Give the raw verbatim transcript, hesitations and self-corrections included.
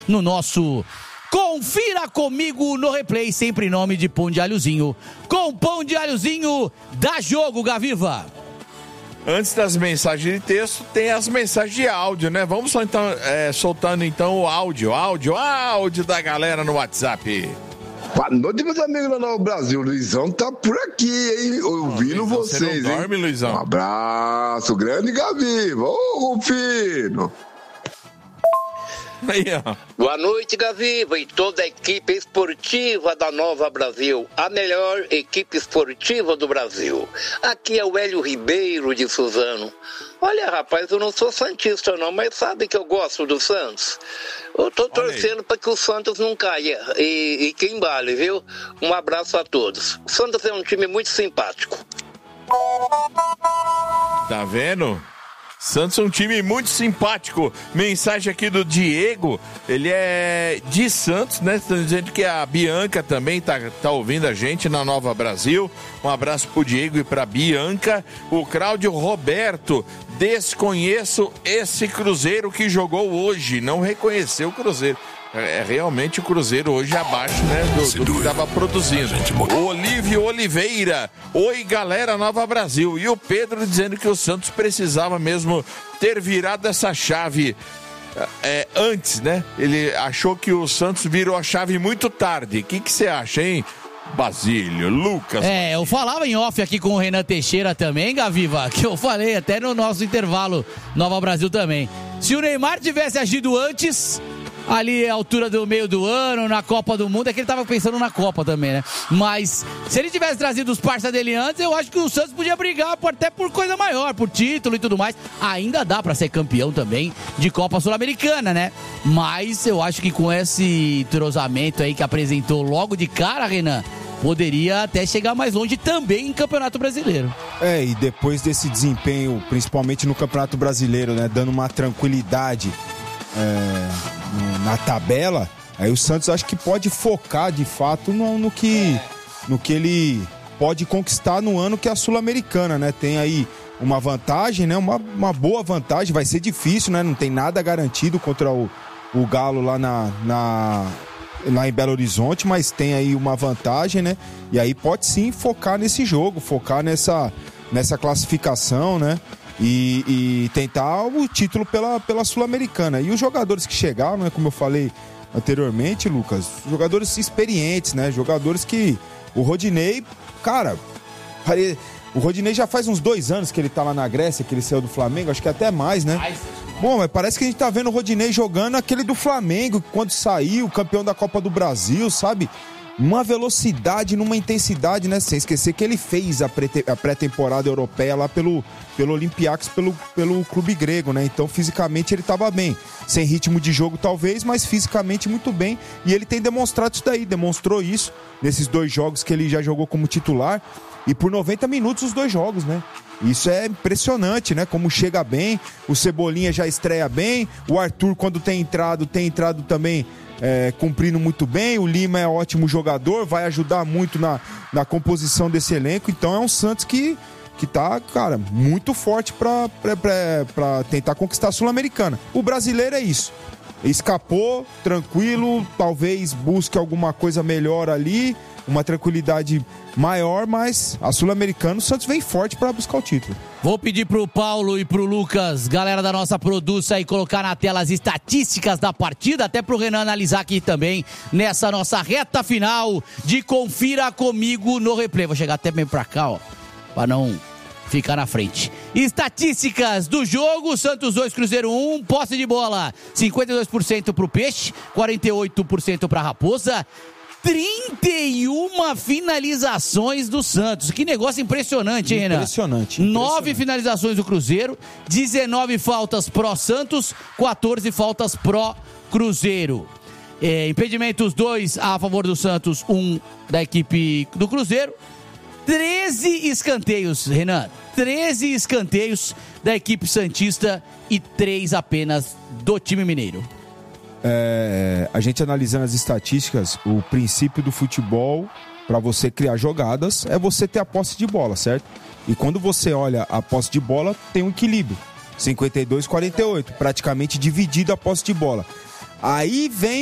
no nosso Confira Comigo no Replay, sempre em nome de Pão de Alhozinho. Com Pão de Alhozinho, dá jogo, Gaviva! Antes das mensagens de texto, tem as mensagens de áudio, né? Vamos só então, é, soltando então o áudio, áudio, áudio da galera no WhatsApp. Boa noite, meus amigos do Novo Brasil. Luizão tá por aqui, hein? Ouvindo Luizão, vocês, você não dorme, hein? Luizão? Um abraço, grande Gaviva. Ô, Rufino. Aí, ó. Boa noite, Gaviva e toda a equipe esportiva da Nova Brasil, a melhor equipe esportiva do Brasil. Aqui é o Hélio Ribeiro de Suzano. Olha, rapaz, eu não sou santista não, mas sabe que eu gosto do Santos? Eu tô torcendo para que o Santos não caia e, e que embale, viu? Um abraço a todos. O Santos é um time muito simpático. Tá vendo? Santos é um time muito simpático. Mensagem aqui do Diego. Ele é de Santos, né? Estão dizendo que a Bianca também tá, tá ouvindo a gente na Nova Brasil. Um abraço pro Diego e pra Bianca. O Cláudio Roberto. Desconheço esse Cruzeiro que jogou hoje. Não reconheceu o Cruzeiro. É realmente o Cruzeiro hoje abaixo, né, do, do que estava produzindo. O Olívio Oliveira. Oi, galera, Nova Brasil. E o Pedro dizendo que o Santos precisava mesmo ter virado essa chave é, antes, né? Ele achou que o Santos virou a chave muito tarde. O que você acha, hein? Basílio, Lucas. É, eu falava em off aqui com o Renan Teixeira também, Gaviva, que eu falei até no nosso intervalo Nova Brasil também. Se o Neymar tivesse agido antes, ali a altura do meio do ano, na Copa do Mundo, é que ele tava pensando na Copa também, né? Mas se ele tivesse trazido os parceiros dele antes, eu acho que o Santos podia brigar por, até por coisa maior, por título e tudo mais. Ainda dá pra ser campeão também de Copa Sul-Americana, né? Mas eu acho que com esse entrosamento aí que apresentou logo de cara, Renan, poderia até chegar mais longe também em Campeonato Brasileiro. É, e depois desse desempenho, principalmente no Campeonato Brasileiro, né, dando uma tranquilidade é, na tabela, aí o Santos acho que pode focar de fato no, no, que, no que ele pode conquistar no ano que é a Sul-Americana, né? Tem aí uma vantagem, né? Uma, uma boa vantagem, vai ser difícil, né? Não tem nada garantido contra o, o Galo lá na... na lá em Belo Horizonte, mas tem aí uma vantagem, né? E aí pode sim focar nesse jogo, focar nessa, nessa classificação, né? E, e tentar o título pela, pela Sul-Americana. E os jogadores que chegaram, né? Como eu falei anteriormente, Lucas, jogadores experientes, né? Jogadores que... O Rodinei, cara... O Rodinei já faz uns dois anos que ele tá lá na Grécia, que ele saiu do Flamengo, acho que até mais, né? Bom, mas parece que a gente tá vendo o Rodinei jogando aquele do Flamengo, quando saiu, campeão da Copa do Brasil, sabe? Uma velocidade, numa intensidade, né? Sem esquecer que ele fez a, pré- a pré-temporada europeia lá pelo, pelo Olympiacos, pelo, pelo clube grego, né? Então, fisicamente, ele tava bem. Sem ritmo de jogo, talvez, mas fisicamente muito bem. E ele tem demonstrado isso daí, demonstrou isso nesses dois jogos que ele já jogou como titular. E por noventa minutos os dois jogos, né? Isso é impressionante, né? Como chega bem, o Cebolinha já estreia bem, o Arthur, quando tem entrado, tem entrado também é, cumprindo muito bem, o Lima é ótimo jogador, vai ajudar muito na, na composição desse elenco. Então é um Santos que, que tá, cara, muito forte pra, pra, pra, pra tentar conquistar a Sul-Americana. O brasileiro é isso. Escapou, tranquilo, talvez busque alguma coisa melhor ali, uma tranquilidade maior, mas a Sul-Americana, o Santos vem forte para buscar o título. Vou pedir pro Paulo e pro Lucas, galera da nossa produção aí, colocar na tela as estatísticas da partida, até pro Renan analisar aqui também, nessa nossa reta final de Confira Comigo no Replay. Vou chegar até bem pra cá, ó, pra não ficar na frente. Estatísticas do jogo: Santos dois, Cruzeiro um, posse de bola cinquenta e dois por cento pro Peixe, quarenta e oito por cento pra Raposa, trinta e uma finalizações do Santos. Que negócio impressionante, hein, Renan? Impressionante. nove finalizações do Cruzeiro, dezenove faltas pró-Santos, quatorze faltas pró-Cruzeiro. É, impedimentos dois a favor do Santos, um da equipe do Cruzeiro. treze escanteios, Renan. treze escanteios da equipe santista e três apenas do time mineiro. É, a gente analisando as estatísticas, o princípio do futebol para você criar jogadas é você ter a posse de bola, certo? E quando você olha a posse de bola, tem um equilíbrio, cinquenta e dois a quarenta e oito, praticamente dividido a posse de bola. Aí vem